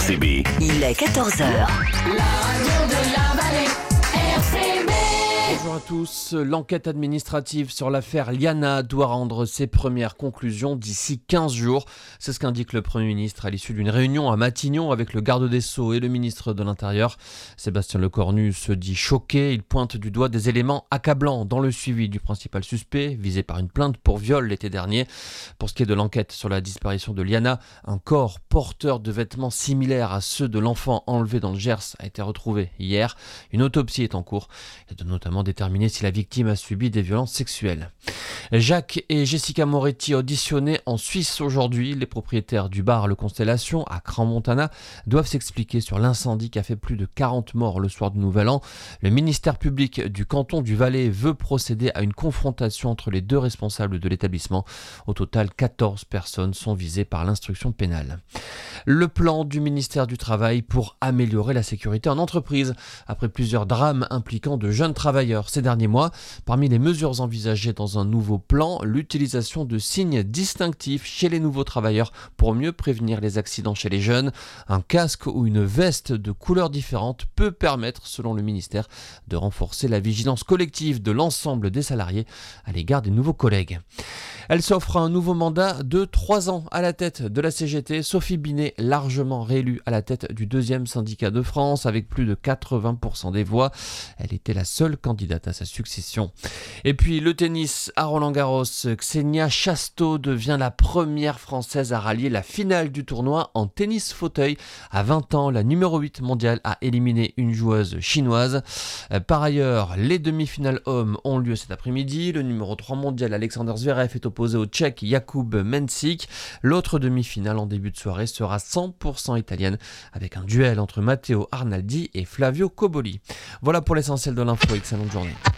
RCB. Il est 14h. Bonjour à tous. L'enquête administrative sur l'affaire Liana doit rendre ses premières conclusions d'ici 15 jours. C'est ce qu'indique le Premier ministre à l'issue d'une réunion à Matignon avec le garde des Sceaux et le ministre de l'Intérieur. Sébastien Lecornu se dit choqué. Il pointe du doigt des éléments accablants dans le suivi du principal suspect, visé par une plainte pour viol l'été dernier. Pour ce qui est de l'enquête sur la disparition de Liana, un corps porteur de vêtements similaires à ceux de l'enfant enlevé dans le Gers a été retrouvé hier. Une autopsie est en cours et de notamment déterminer si la victime a subi des violences sexuelles. Jacques et Jessica Moretti auditionnés en Suisse aujourd'hui. Les propriétaires du bar Le Constellation à Crans-Montana doivent s'expliquer sur l'incendie qui a fait plus de 40 morts le soir du Nouvel An. Le ministère public du canton du Valais veut procéder à une confrontation entre les deux responsables de l'établissement. Au total, 14 personnes sont visées par l'instruction pénale. Le plan du ministère du Travail pour améliorer la sécurité en entreprise. Après plusieurs drames impliquant de jeunes travailleurs ces derniers mois, parmi les mesures envisagées dans un nouveau plan, l'utilisation de signes distinctifs chez les nouveaux travailleurs pour mieux prévenir les accidents chez les jeunes. Un casque ou une veste de couleurs différentes peut permettre, selon le ministère, de renforcer la vigilance collective de l'ensemble des salariés à l'égard des nouveaux collègues. Elle s'offre un nouveau mandat de 3 ans à la tête de la CGT. Sophie Binet, largement réélue à la tête du deuxième syndicat de France avec plus de 80% des voix. Elle était la seule candidate à sa succession. Et puis le tennis à Roland-Garros. Xenia Chasteau devient la première Française à rallier la finale du tournoi en tennis fauteuil. À 20 ans, la numéro 8 mondiale a éliminé une joueuse chinoise. Par ailleurs, les demi-finales hommes ont lieu cet après-midi. Le numéro 3 mondial Alexander Zverev est opposé au Tchèque Jakub Mensik. L'autre demi-finale en début de soirée sera 100% italienne avec un duel entre Matteo Arnaldi et Flavio Cobolli. Voilà pour l'essentiel de l'info. Excellente journée.